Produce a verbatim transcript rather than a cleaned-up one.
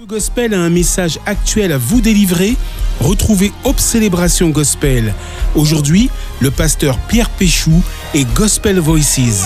Gospel a un message actuel à vous délivrer. Retrouvez Hope Célébration Gospel. Aujourd'hui, le pasteur Pierre Péchou et Gospel Voices.